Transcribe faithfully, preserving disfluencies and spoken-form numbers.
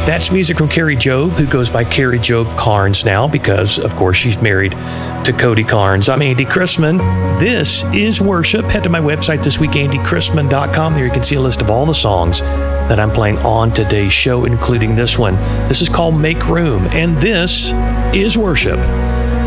That's music from Carrie Job, who goes by Carrie Job Carnes now because, of course, she's married to Cody Carnes. I'm Andy Chrisman. This is Worship. Head to my website this week, andy chrisman dot com. There you can see a list of all the songs that I'm playing on today's show, including this one. This is called Make Room, and this is Worship.